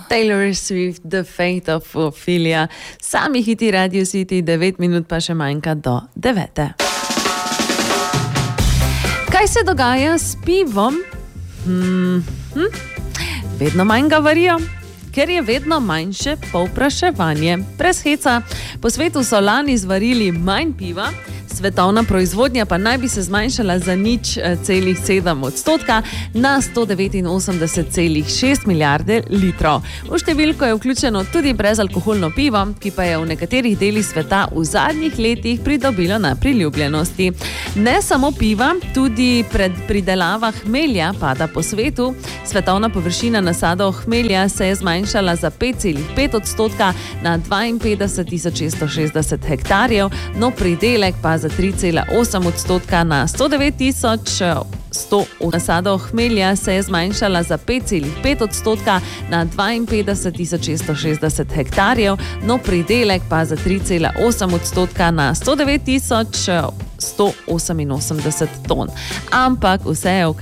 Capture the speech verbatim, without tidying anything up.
Taylor Swift, The Fate of Ophelia. Sami hiti Radio City, devet minut pa še manjka do devete. Kaj se dogaja s pivom? Hmm, hm? Vedno manj ga varijo, ker je vedno manjše povpraševanje. Brez heca, po svetu so lani zvarili manj piva, svetovna proizvodnja pa naj bi se zmanjšala za nič celih sedem odstotka na sto devetinosemdeset celih šest milijarde litrov. V številko je vključeno tudi brezalkoholno pivo, ki pa je v nekaterih delih sveta v zadnjih letih pridobilo na priljubljenosti. Ne samo piva, tudi pred pridelava hmelja pada po svetu. Svetovna površina nasadov hmelja se je zmanjšala za pet celih pet odstotka na dvainpetdeset tisoč šeststo šestdeset hektarjev, no pridelek pa za tri celih osem odstotka na sto devet tisoč sto nasadov hmelja se je zmanjšala za pet celih pet odstotka na dvainpetdeset tisoč šeststo šestdeset hektarjev, no pridelek pa za tri celih osem odstotka na sto devet tisoč sto oseminosemdeset ton. Ampak vse je